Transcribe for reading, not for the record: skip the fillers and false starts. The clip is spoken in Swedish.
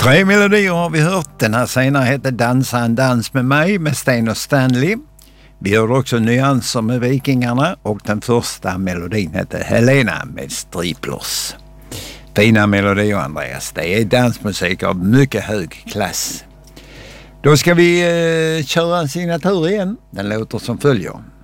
3 melodier har vi hört. Den här senare heter Dansa en dans med mig med Sten och Stanley. Vi hörde också Nyanser med Vikingarna och den första melodin heter Helena med Striplers. Fina melodier, Andreas. Det är dansmusik av mycket hög klass. Då ska vi köra en signatur igen. Den låter som följer.